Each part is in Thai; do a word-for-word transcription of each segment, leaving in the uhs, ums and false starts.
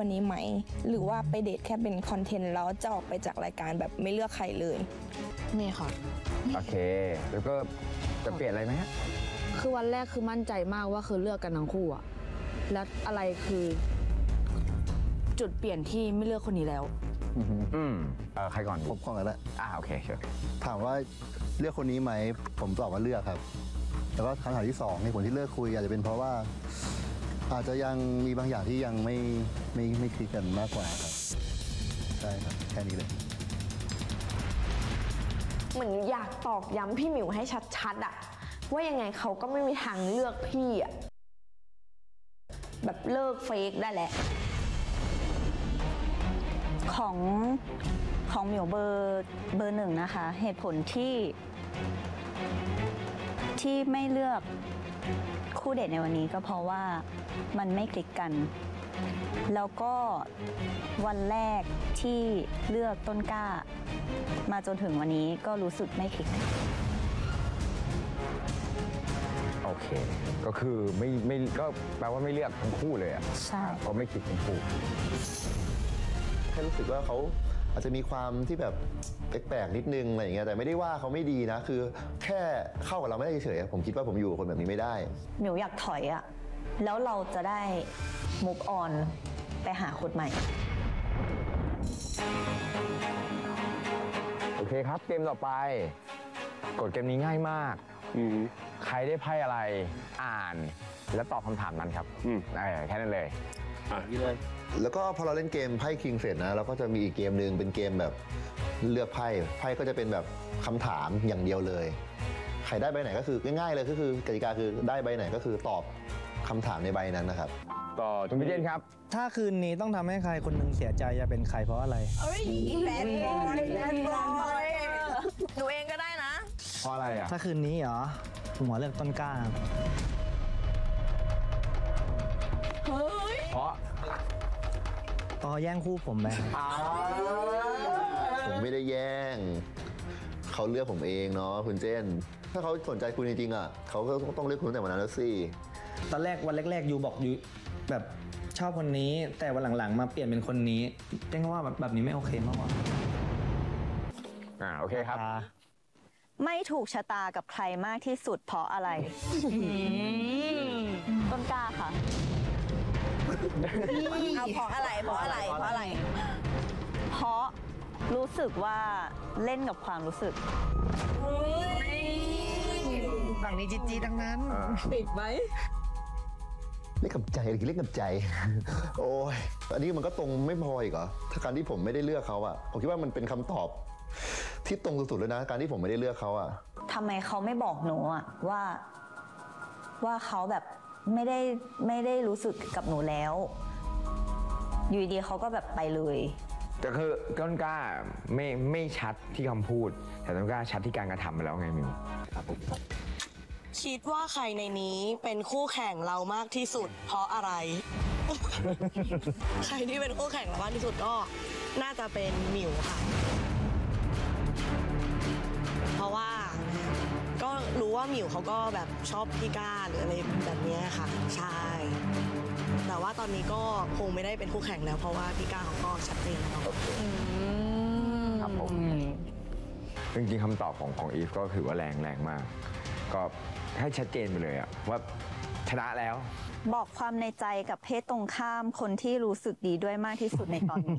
วันนี้ไหมหรือว่าไปเดทแค่เป็นคอนเทนต์แล้วจะออกไปจากรายการแบบไม่เลือกใครเลยมีค่ะโอเคแล้วก็จะเปลี่ยนอะไรไหมฮะคือวันแรกคือมั่นใจมากว่าคือเลือกกันทั้งคู่อะแล้วอะไรคือจุดเปลี่ยนที่ไม่เลือกคนนี้แล้วอืมเออใครก่อนผมก่อนแล้วอ่าโอเคเชิญถามว่าเลือกคนนี้ไหมผมตอบว่าเลือกครับแล้วก็คำถามที่สองในผลที่เลิกคุยอาจจะเป็นเพราะว่าอาจจะยังมีบางอย่างที่ยังไม่ไม่ไม่คลิกกันมากกว่าครับใช่ครับแค่นี้เลยเหมือนอยากตอกย้ำพี่หมิวให้ชัดๆอะว่ายังไงเขาก็ไม่มีทางเลือกพี่อะแบบเลิกเฟกได้แหละของของหมิวเบอร์เบอร์หนึ่งนะคะเหตุผลที่ที่ไม่เลือกคู่เดทในวันนี้ก็เพราะว่ามันไม่คลิกกันแล้วก็วันแรกที่เลือกต้นกล้ามาจนถึงวันนี้ก็รู้สึกไม่คลิกโอเคก็คือไม่ไม่ก็แปลว่าไม่เลือกทั้งคู่เลยอ่ะใช่ก็ไม่คลิกทั้งคู่แค่รู้สึกว่าเขาอาจจะมีความที่แบบแปลกๆนิดนึงอะไรอย่างเงี้ยแต่ไม่ได้ว่าเขาไม่ดีนะคือแค่เข้ากับเราไม่ได้เฉยๆผมคิดว่าผมอยู่กับคนแบบนี้ไม่ได้หมิวอยากถอยอะแล้วเราจะได้ move on ไปหาคนใหม่โอเคครับเกมต่อไปกดเกมนี้ง่ายมากใครได้ไพ่อะไรอ่านแล้วตอบคำถามนั้นครับเออแค่นั้นเลยอ่ะนี่เลยแล้วก็พอเราเล่นเกมไพ่คิงเสร็จนะเราก็จะมีอีกเกมหนึ่งเป็นเกมแบบเลือกไพ่ไพ่ก็จะเป็นแบบคำถามอย่างเดียวเลยใครได้ใบไหนก็คือง่ายๆเลยก็คือกติกาคือได้ใบไหนก็คือตอบคำถามในใบนั้นนะครับต่อคุณพิเจนครับถ้าคืนนี้ต้องทำให้ใครคนหนึ่งเสียใจจะเป็นใครเพราะอะไรเอ้ยแบดบอยแบดบอยหนูเองก็ได้นะเพราะอะไรอ่ะถ้าคืนนี้เหรอผมขอเลือกต้นกล้าเฮ้ยเพราะเพราะแย่งคู่ผมไปผมไม่ได้แย่งเขาเลือกผมเองเนาะคุณเจนถ้าเขาสนใจคุณจริงๆอ่ะเขาก็ต้องเลือกคุณตั้งแต่วันนั้นแล้วสิตอนแรกวันแรกๆยูบอกยูแบบชอบคนนี้แต่วันหลังๆมาเปลี่ยนเป็นคนนี้เจ้งว่าแบบแบบนี้ไม่โอเคมากกว่าอ่าโอเคครับไม่ถูกชะตากับใครมากที่สุดเพราะอะไรต้นกล้าค่ะเอาเพราะอะไรเพราะอะไรเพราะอะไรเพราะรู้สึกว่าเล่นกับความรู้สึกฝั่งนี้จีจีทั้งนั้นปิดไหมเล่นกับใจหรือเล่นกับใจโอ้ยอันนี้มันก็ตรงไม่พออีกเหรอถ้าการที่ผมไม่ได้เลือกเขาอะผมคิดว่ามันเป็นคำตอบที่ตรงสุดๆเลยนะการที่ผมไม่ได้เลือกเขาอะทำไมเขาไม่บอกหนูอะว่าว่าเขาแบบไม่ได้ไม่ได้รู้สึกกับหนูแล้วอยู่ดีเขาก็แบบไปเลยแต่คือต้นกล้าไม่ไม่ชัดที่คำพูดแต่ต้นกล้าชัดที่การกระทำไปแล้วไงมิวคิดว่าใครในนี้เป็นคู่แข่งเรามากที่สุดเพราะอะไร ใครที่เป็นคู่แข่งเรามากที่สุดก็น่าจะเป็นหมิวค่ะเพราะว่าก็รู้ว่าหมิวเขาก็แบบชอบพี่ก้าหรืออะไรแบบนี้ค่ะใช่แต่ว่าตอนนี้ก็คงไม่ได้เป็นคู่แข่งแล้วเพราะว่าพี่ก้าเขาก็ชัดเจนแล้วครับผมจริงๆคำตอบของของอีฟก็ถือว่าแรงแรงมากก็ให้ชัดเจนไปเลยอะว่าชนะแล้วบอกความในใจกับเพศตรงข้ามคนที่รู้สึกดีด้วยมากที่สุดในตอนนี้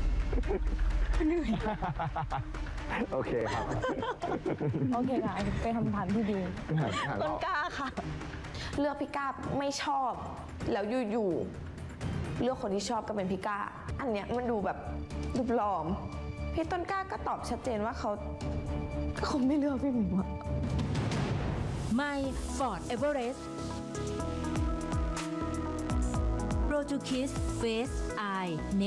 โอเคครับโอเคค่ะเป็นคำถามที่ดีต้นกล้าค่ะเลือกพี่ก้าไม่ชอบแล้วอยู่ๆเลือกคนที่ชอบก็เป็นพี่ก้าอันเนี้ยมันดูแบบดูปลอมพี่ต้นกล้าก็ตอบชัดเจนว่าเขาคงไม่เลือกพี่หมิวอะไม่ Ford Everest Pro to Kiss Face Eye